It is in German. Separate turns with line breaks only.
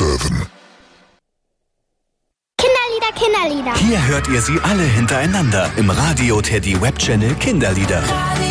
7.
Kinderlieder.
Hier hört ihr sie alle hintereinander im Radio Teddy Webchannel Kinderlieder.
Radio